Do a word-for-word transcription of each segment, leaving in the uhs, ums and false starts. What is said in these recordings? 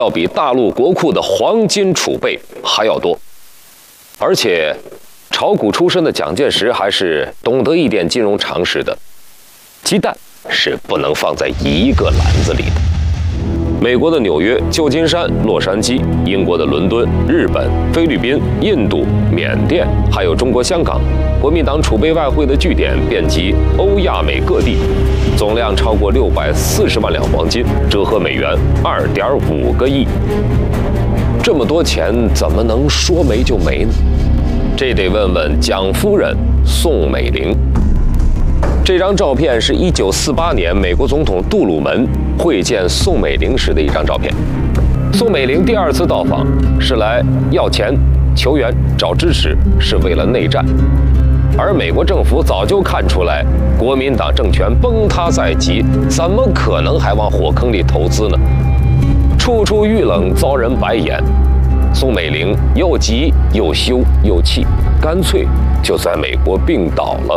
要比大陆国库的黄金储备还要多。而且，炒股出身的蒋介石还是懂得一点金融常识的，鸡蛋是不能放在一个篮子里的。美国的纽约、旧金山、洛杉矶，英国的伦敦、日本、菲律宾、印度、缅甸，还有中国香港，国民党储备外汇的据点遍及欧亚美各地，总量超过六百四十万两黄金，折合美元二点五个亿。这么多钱怎么能说没就没呢？这得问问蒋夫人宋美龄。这张照片是一九四八年美国总统杜鲁门会见宋美龄时的一张照片。宋美龄第二次到访是来要钱、求援、找支持，是为了内战。而美国政府早就看出来，国民党政权崩塌在即，怎么可能还往火坑里投资呢？处处遇冷，遭人白眼。宋美龄又急又羞又气，干脆就在美国病倒了。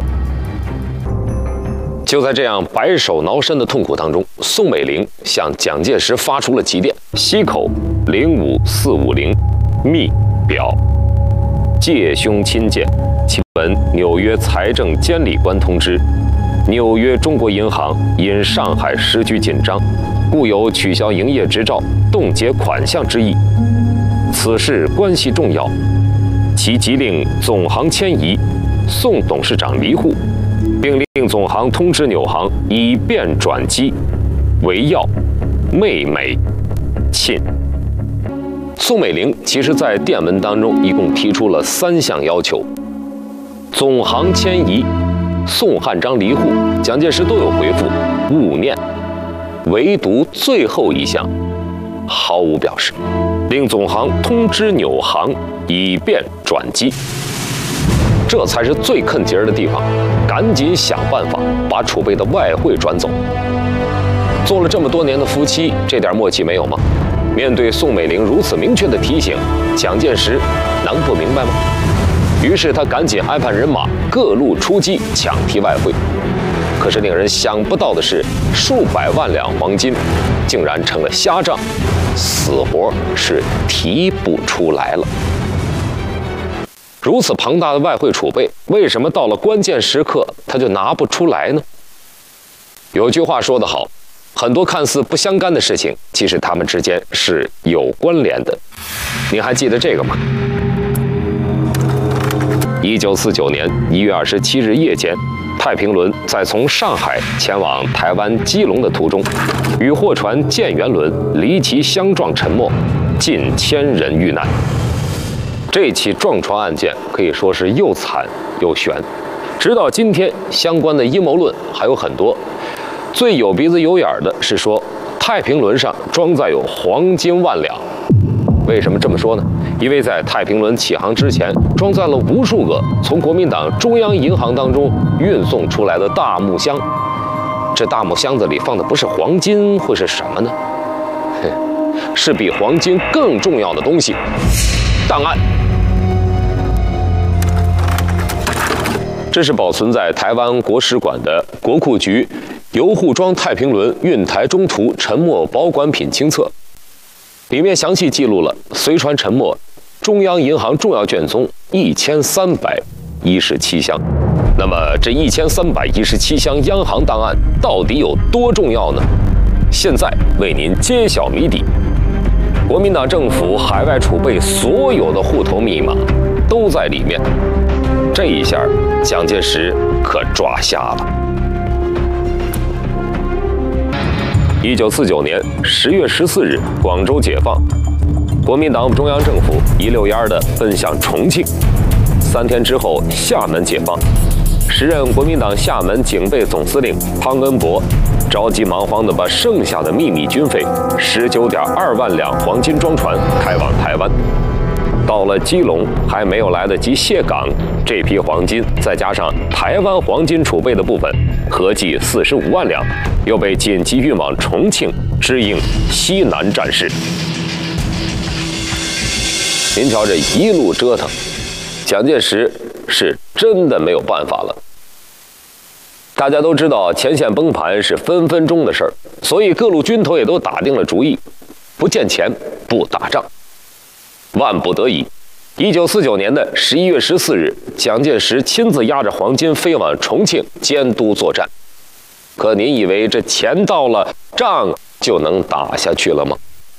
就在这样白手挠身的痛苦当中，宋美龄向蒋介石发出了急电：西口零五四五零，密表，介兄亲见。其本纽约财政监理官通知，纽约中国银行因上海时局紧张，故有取消营业执照、冻结款项之意。此事关系重要，其即令总行迁移，宋董事长离沪，并令总行通知纽行以便转机，为要妹美亲。宋美龄其实在电文当中一共提出了三项要求：总行迁移、宋汉章离沪，蒋介石都有回复，勿念。唯独最后一项毫无表示，令总行通知纽行以便转机。这才是最坑节儿的地方，赶紧想办法把储备的外汇转走。做了这么多年的夫妻，这点默契没有吗？面对宋美龄如此明确的提醒，蒋介石能不明白吗？于是他赶紧安排人马各路出击，抢提外汇。可是令人想不到的是，数百万两黄金竟然成了瞎账，死活是提不出来了。如此庞大的外汇储备，为什么到了关键时刻他就拿不出来呢？有句话说得好，很多看似不相干的事情，其实它们之间是有关联的。你还记得这个吗？一九四九年一月二十七日夜间，太平轮在从上海前往台湾基隆的途中，与货船建元轮离奇相撞沉没，近千人遇难。这起撞船案件可以说是又惨又悬，直到今天，相关的阴谋论还有很多。最有鼻子有眼的是说，太平轮上装载有黄金万两。为什么这么说呢？因为在太平轮起航之前，装载了无数个从国民党中央银行当中运送出来的大木箱。这大木箱子里放的不是黄金，会是什么呢？是比黄金更重要的东西——档案。这是保存在台湾国史馆的国库局邮户装太平轮运台中途沉没保管品清册，里面详细记录了随船沉没中央银行重要卷宗一千三百一十七箱。那么这一千三百一十七箱央行档案到底有多重要呢？现在为您揭晓谜底。国民党政府海外储备所有的户头密码都在里面。这一下，蒋介石可抓瞎了。一九四九年十月十四日，广州解放，国民党中央政府一溜烟的奔向重庆。三天之后，厦门解放，时任国民党厦门警备总司令汤恩伯着急忙慌地把剩下的秘密军费十九点二万两黄金装船开往台湾。到了基隆，还没有来得及卸港，这批黄金再加上台湾黄金储备的部分，合计四十五万两，又被紧急运往重庆支应西南战事。您瞧这一路折腾，蒋介石是真的没有办法了。大家都知道前线崩盘是分分钟的事儿，所以各路军头也都打定了主意， 不见钱不打仗。万不得已，一九四九年的十一月十四日，蒋介石亲自押着黄金飞往重庆监督作战。可您以为这钱到了，仗就能打下去了吗？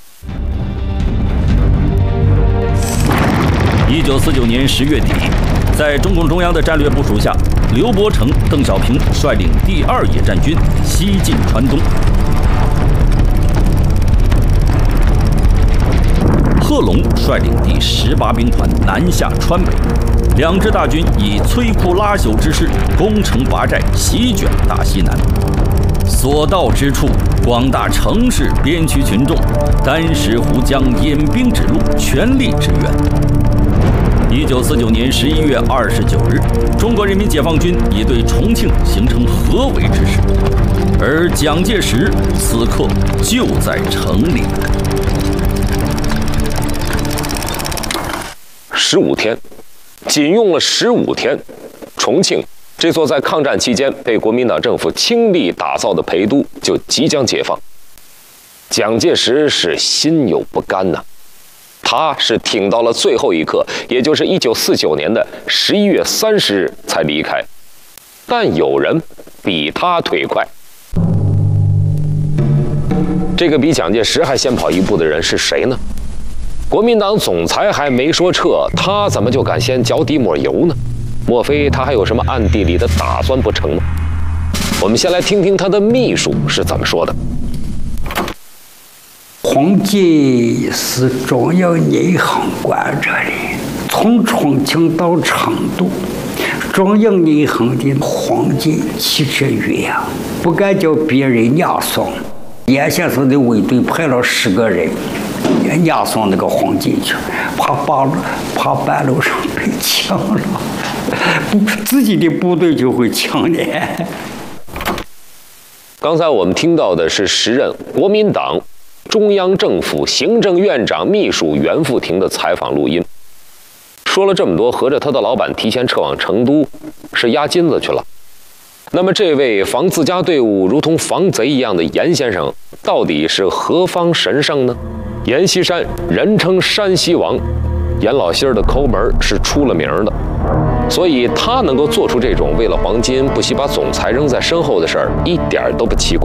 一九四九年十月底，在中共中央的战略部署下，刘伯承、邓小平率领第二野战军西进川东。贺龙率领第十八兵团南下川北，两支大军以摧枯拉朽之势攻城拔寨，席卷大西南。所到之处，广大城市边区群众单石湖江引兵指路，全力支援。一九四九年十一月二十九日，中国人民解放军已对重庆形成合围之势，而蒋介石此刻就在城里。 十五天，仅用了十五天，重庆这座在抗战期间被国民党政府倾力打造的陪都就即将解放。蒋介石是心有不甘呐、啊，他是挺到了最后一刻，也就是一九四九年的十一月三十日才离开。但有人比他腿快。这个比蒋介石还先跑一步的人是谁呢？国民党总裁还没说撤，他怎么就敢先脚底抹油呢？莫非他还有什么暗地里的打算不成吗？我们先来听听他的秘书是怎么说的。 黄金是中央银行管着的，从重庆到成都，中央银行的黄金七十余样，不敢叫别人押送。阎先生的卫队派了十个人押送那个黄金去，怕八怕半路上被抢了，自己的部队就会抢的。 刚才我们听到的是时任国民党中央政府行政院长秘书袁富庭的采访录音。说了这么多，合着他的老板提前撤往成都是押金子去了。那么这位防自家队伍如同防贼一样的严先生，到底是何方神圣呢？阎锡山人称山西王，阎老心儿的抠门是出了名的，所以他能够做出这种为了黄金不惜把总裁扔在身后的事儿，一点都不奇怪。